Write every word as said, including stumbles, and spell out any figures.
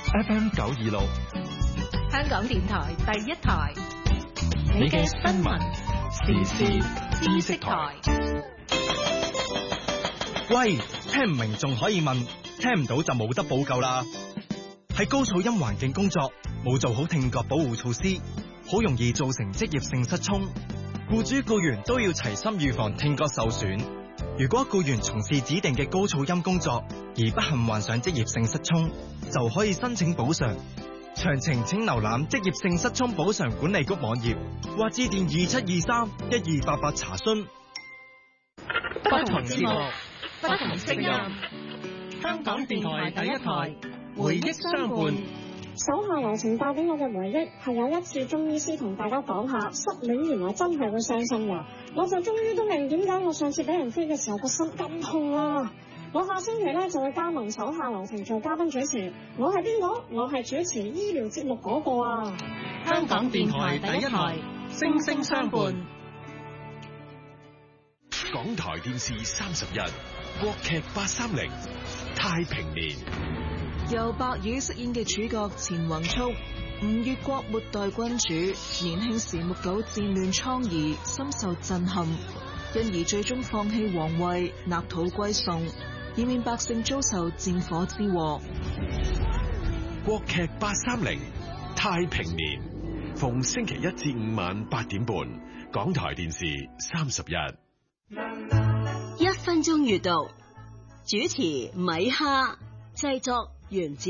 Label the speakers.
Speaker 1: F M 九二六，
Speaker 2: 香港電台第一台，
Speaker 1: 你嘅新聞時事知識台。
Speaker 3: 喂，聽唔明仲可以問，聽唔到就冇得補救啦。喺高噪音環境工作，冇做好聽覺保護措施，好容易造成職業性失聰。僱主僱員都要齊心預防聽覺受損。如果僱員從事指定嘅高噪音工作而不幸患上職業性失聰，就可以申請補償。詳情請瀏覽職業性失聰補償管理局網頁，或致電二七二三一二八八查詢。
Speaker 2: 不同節目，不同聲音。香港電台第一台，回憶相伴。
Speaker 4: 手下留情帶俾我嘅回憶係有一次中醫師同大家講下失戀原來真係會傷心嘅，我就終於都明點解我上次俾人飛嘅時候個心咁痛啦。我下星期咧就會加盟手下留情做嘉賓主持，我係邊個？我係主持醫療節目嗰個啊！
Speaker 2: 香港電台第一台，聲聲相伴。
Speaker 5: 港台電視三十一，國劇八三零，太平年。
Speaker 6: 由白宇飾演嘅主角錢宏速，吳越國末代君主，年輕時目睹戰亂瘡痍，深受震撼，因而最終放棄皇位，納土歸宋，以免百姓遭受戰火之禍。
Speaker 5: 國劇八三零，太平年，逢星期一至五晚八點半，港台電視三十一。
Speaker 7: 一分鐘閱讀，主持米哈，製作原子。